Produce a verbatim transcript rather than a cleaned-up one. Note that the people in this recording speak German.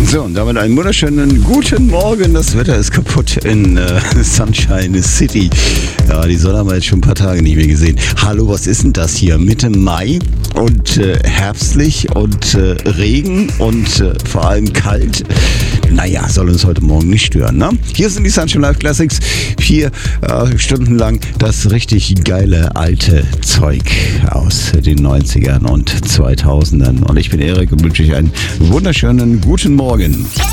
So, und damit einen wunderschönen guten Morgen. Das Wetter ist kaputt in äh, Sunshine City. Ja, die Sonne haben wir jetzt schon ein paar Tage nicht mehr gesehen. Hallo, was ist denn das hier? Mitte Mai und äh, herbstlich und äh, Regen und äh, vor allem kalt. Naja, soll uns heute Morgen nicht stören, ne? Hier sind die Sunshine Live Classics. Vier äh, Stunden lang das richtig geile alte Zeug aus den neunzigern und zweitausendern. Und ich bin Erik und wünsche euch einen wunderschönen guten Morgen.